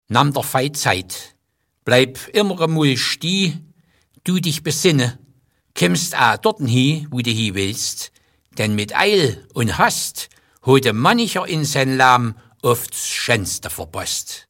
Namm der Feit Zeit, bleib immer einmal steh, du dich besinne, kimmst a dorten hi, wo du hi willst, denn mit Eil und Hast, heute mancher in sein Lamm oft's Schönste verpasst.